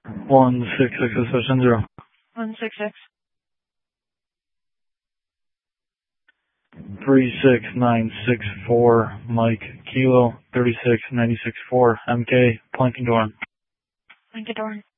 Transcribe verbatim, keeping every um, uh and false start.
One six six session zero. One six six. Three six nine six four Mike Kilo thirty six ninety six four M K Plankendoran. Plankendoran.